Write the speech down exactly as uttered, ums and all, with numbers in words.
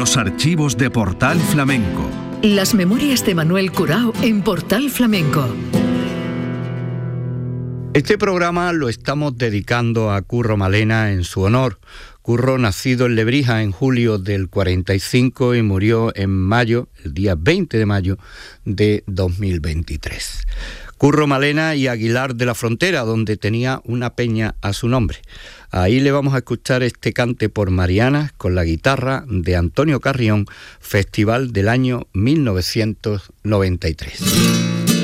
los archivos de Portal Flamenco. Las memorias de Manuel Curao en Portal Flamenco. Este programa lo estamos dedicando a Curro Malena en su honor. Curro, nacido en Lebrija en julio del cuarenta y cinco y murió en mayo, el día veinte de mayo de dos mil veintitrés. Curro Malena y Aguilar de la Frontera, donde tenía una peña a su nombre. Ahí le vamos a escuchar este cante por Marianas con la guitarra de Antonio Carrión, festival del año mil novecientos noventa y tres.